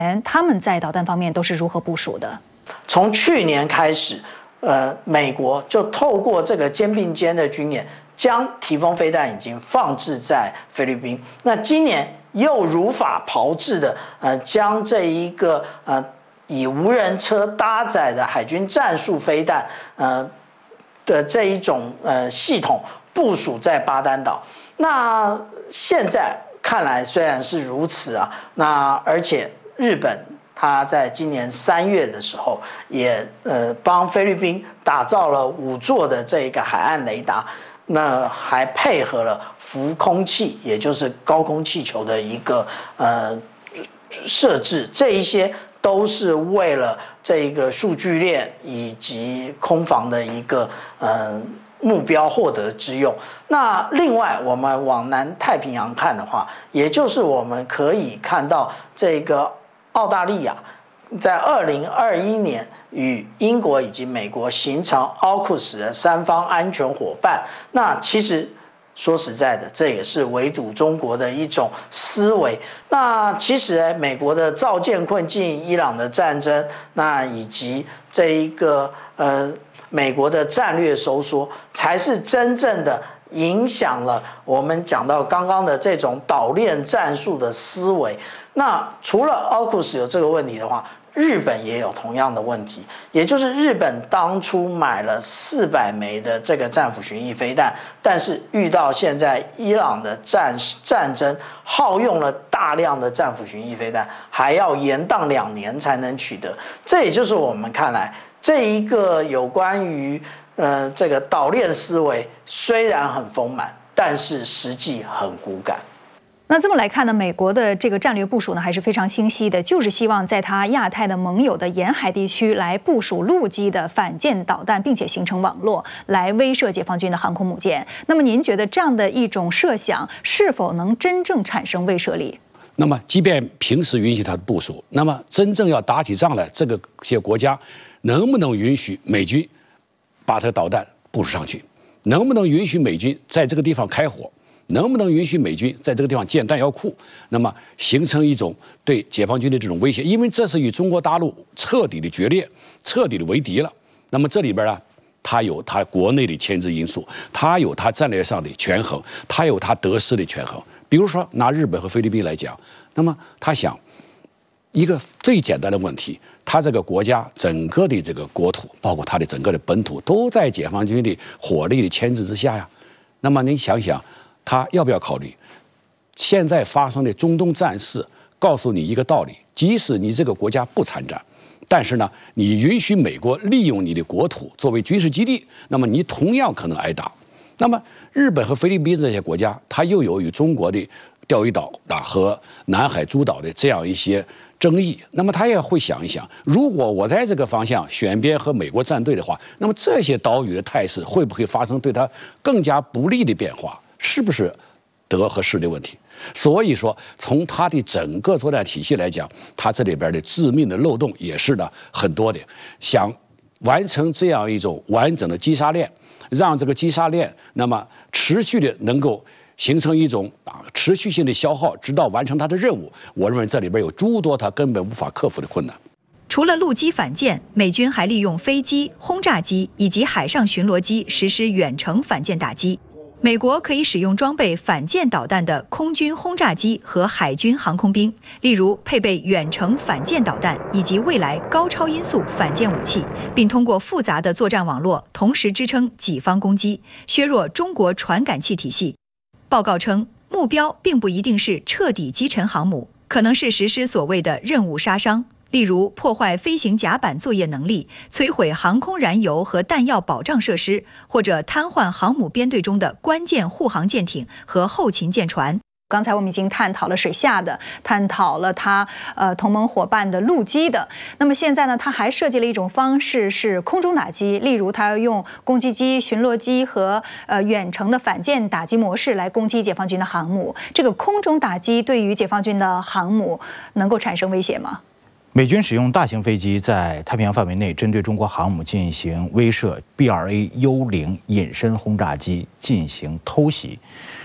他们在导弹方面都是如何部署的？ 从去年开始，美国就透过这个肩并肩的军演，将提风飞弹已经放置在菲律宾。那今年又如法炮制的，将这一个以无人车搭载的海军战术飞弹，的这一种系统部署在巴丹岛。那现在看来虽然是如此啊，那而且日本他在今年3月的时候也帮菲律宾打造了5座的这个海岸雷达，那还配合了浮空气，也就是高空气球的一个设置，这一些都是为了这个数据链以及空防的一个目标获得之用。那另外，我们往南太平洋看的话，也就是我们可以看到这个澳大利亚在2021年与英国以及美国形成 AUKUS 的3方安全伙伴。那其实说实在的，这也是围堵中国的一种思维。那其实美国的造舰困境、伊朗的战争，那以及这一个美国的战略收缩，才是真正的影响了我们讲到刚刚的这种岛链战术的思维。那除了 AUKUS 有这个问题的话，日本也有同样的问题，也就是日本当初买了400枚的这个战斧巡弋飞弹，但是遇到现在伊朗的战争，耗用了大量的战斧巡弋飞弹，还要延宕2年才能取得。这也就是我们看来这一个有关于这个岛链思维虽然很丰满，但是实际很骨感。 那这么来看呢，美国的这个战略部署呢还是非常清晰的，就是希望在它亚太的盟友的沿海地区来部署陆基的反舰导弹，并且形成网络来威慑解放军的航空母舰。那么您觉得这样的一种设想是否能真正产生威慑力？ 那么即便平时允许它的部署，那么真正要打起仗来，这个些国家能不能允许美军把它的导弹部署上去？能不能允许美军在这个地方开火？能不能允许美军在这个地方建弹药库？那么形成一种对解放军的这种威胁，因为这是与中国大陆彻底的决裂、彻底的为敌了。那么这里边呢，它有它国内的牵制因素，它有它战略上的权衡，它有它得失的权衡。比如说拿日本和菲律宾来讲，那么他想一个最简单的问题，他这个国家整个的这个国土，包括他的整个的本土，都在解放军的火力的牵制之下呀。那么您想想，他要不要考虑现在发生的中东战事告诉你一个道理，即使你这个国家不参战，但是呢，你允许美国利用你的国土作为军事基地，那么你同样可能挨打。那么日本和菲律宾这些国家，它又有与中国的钓鱼岛和南海诸岛的这样一些争议，那么他也会想一想，如果我在这个方向选边和美国站队的话，那么这些岛屿的态势会不会发生对他更加不利的变化？是不是得和失的问题？所以说，从它的整个作战体系来讲，它这里边的致命的漏洞也是呢很多的。想完成这样一种完整的击杀链，让这个击杀链那么持续的能够形成一种持续性的消耗，直到完成它的任务。我认为这里边有诸多它根本无法克服的困难。 除了陆基反舰，美军还利用飞机、轰炸机以及海上巡逻机实施远程反舰打击。美国可以使用装备反舰导弹的空军轰炸机和海军航空兵，例如配备远程反舰导弹以及未来高超音速反舰武器，并通过复杂的作战网络同时支撑己方攻击，削弱中国传感器体系。报告称，目标并不一定是彻底击沉航母，可能是实施所谓的任务杀伤，例如破坏飞行甲板作业能力，摧毁航空燃油和弹药保障设施，或者瘫痪航母编队中的关键护航舰艇和后勤舰船。 刚才我们已经探讨了水下的，探讨了它同盟伙伴的陆基的。那么现在呢，它还设计了一种方式是空中打击，例如它要用攻击机、巡逻机和远程的反舰打击模式来攻击解放军的航母。这个空中打击对于解放军的航母能够产生威胁吗？ 美军使用大型飞机在太平洋范围内针对中国航母进行威慑 ，B-2A-U0 隐身轰炸机进行偷袭。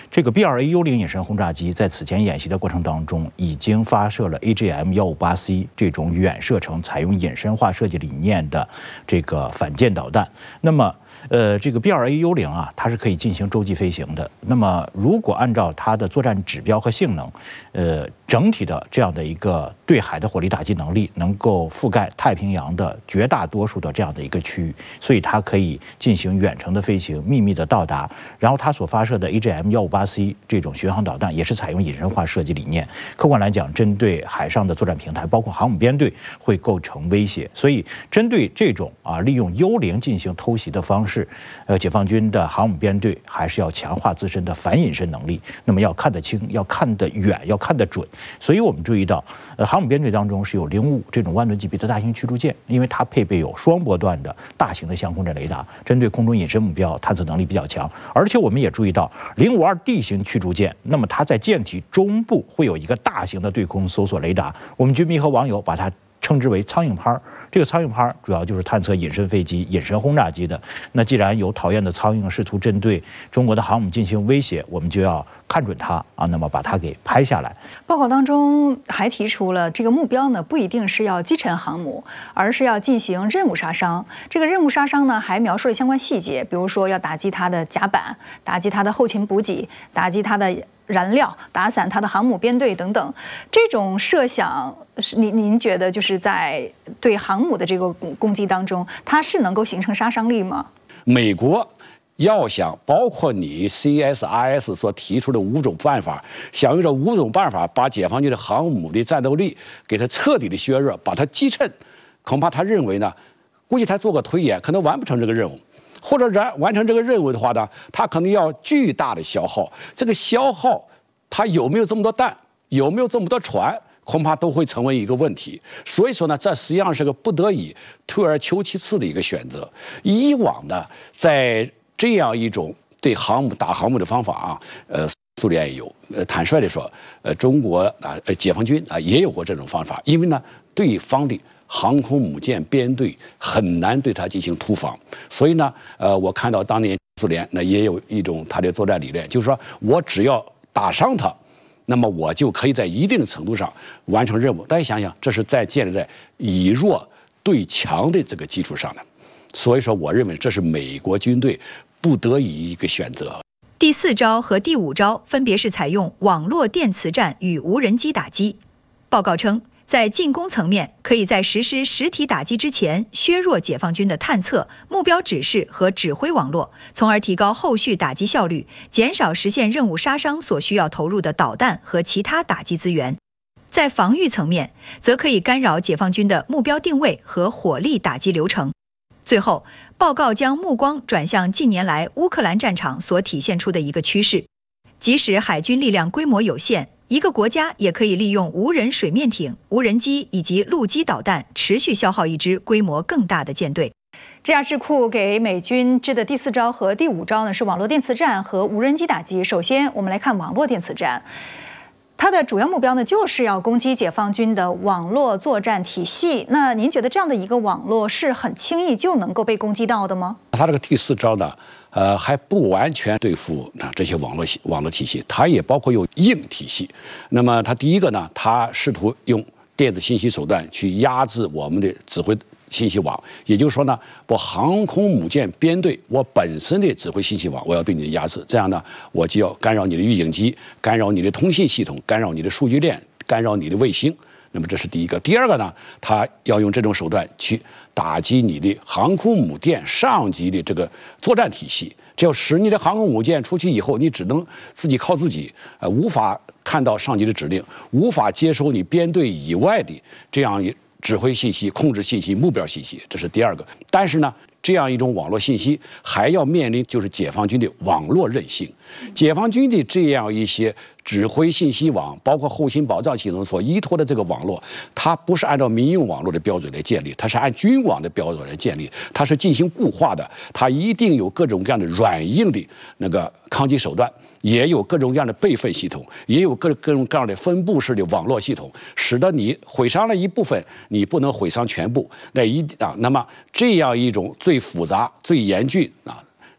这个 B2A 幽灵隐身轰炸机在此前演习的过程当中，已经发射了 AGM-158C 这种远射程、采用隐身化设计理念的这个反舰导弹。那么，这个 B2A 幽灵啊，它是可以进行洲际飞行的。那么，如果按照它的作战指标和性能，整体的这样的一个对海的火力打击能力，能够覆盖太平洋的绝大多数的这样的一个区域，所以它可以进行远程的飞行、秘密的到达。然后它所发射的 AGM-158C 这种巡航导弹，也是采用隐身化设计理念。客观来讲，针对海上的作战平台，包括航母编队，会构成威胁。所以，针对这种利用幽灵进行偷袭的方式，解放军的航母编队还是要强化自身的反隐身能力。那么要看得清，要看得远，要看得准。所以我们注意到，航母编队当中是有055这种万吨级别的大型驱逐舰，因为它配备有双波段的大型的相控阵雷达，针对空中隐身目标探测能力比较强。而且我们也注意到052D 型驱逐舰，那么它在舰体中部会有一个大型的对空搜索雷达，我们军迷和网友把它称之为苍蝇拍。这个苍蝇拍主要就是探测隐身飞机、隐身轰炸机的。那既然有讨厌的苍蝇试图针对中国的航母进行威胁，我们就要看准它那么把它给拍下来。 报告当中还提出了这个目标呢，不一定是要击沉航母，而是要进行任务杀伤。这个任务杀伤呢，还描述了相关细节，比如说要打击它的甲板，打击它的后勤补给，打击它的燃料，打散它的航母编队等等。这种设想，您觉得就是在对航母的这个攻击当中，它是能够形成杀伤力吗？ 美国要想包括你 CSIS 所提出的5种办法，想用这5种办法把解放军的航母的战斗力给它彻底的削弱，把它击沉，恐怕他认为呢，估计他做个推演，可能完不成这个任务。或者完成这个任务的话呢，他可能要巨大的消耗。这个消耗，他有没有这么多弹，有没有这么多船，恐怕都会成为一个问题。所以说呢，这实际上是个不得已、退而求其次的一个选择。以往的在这样一种对打航母的方法苏联也有。坦率地说，中国解放军也有过这种方法，因为呢，对方的航空母舰编队很难对它进行突防，所以呢，我看到当年苏联也有一种它的作战理念，就是说我只要打伤它，那么我就可以在一定程度上完成任务。大家想想，这是建立在以弱对强的这个基础上的，所以说我认为这是美国军队不得已一个选择。 第4招和第5招分别是采用网络电磁战与无人机打击。报告称，在进攻层面，可以在实施实体打击之前削弱解放军的探测、目标指示和指挥网络，从而提高后续打击效率，减少实现任务杀伤所需要投入的导弹和其他打击资源。在防御层面，则可以干扰解放军的目标定位和火力打击流程。最后，报告将目光转向近年来乌克兰战场所体现出的一个趋势：即使海军力量规模有限，一个国家也可以利用无人水面艇、无人机以及陆基导弹持续消耗一支规模更大的舰队。 这家智库给美军制的第4招和第5招呢，是网络电磁战和无人机打击。首先，我们来看网络电磁战。它的主要目标呢，就是要攻击解放军的网络作战体系。那您觉得这样的一个网络是很轻易就能够被攻击到的吗？ 它这个第4招呢，还不完全对付这些网络体系，它也包括有硬体系。那么它第一个呢，它试图用电子信息手段去压制我们的指挥信息网，也就是说呢，我航空母舰编队我本身的指挥信息网，我要对你的压制，这样呢，我就要干扰你的预警机，干扰你的通信系统，干扰你的数据链，干扰你的卫星。那么这是第一个。第二个呢，它要用这种手段去打击你的航空母舰上级的这个作战体系，这要使你的航空母舰出去以后，你只能自己靠自己，无法看到上级的指令，无法接收你编队以外的这样指挥信息、控制信息、目标信息，这是第二个。但是呢，这样一种网络信息还要面临就是解放军的网络韧性。解放军的这样一些指挥信息网，包括后勤保障系统所依托的这个网络，它不是按照民用网络的标准来建立，它是按军网的标准来建立，它是进行固化的，它一定有各种各样的软硬的那个抗击手段，也有各种各样的备份系统，也有各种各样的分布式的网络系统，使得你毁伤了一部分，你不能毁伤全部。那么这样一种最复杂、最严峻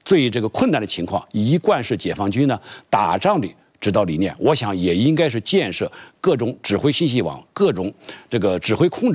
最这个困难的情况，一贯是解放军呢打仗的指导理念。我想也应该是建设各种指挥信息网、各种这个指挥控制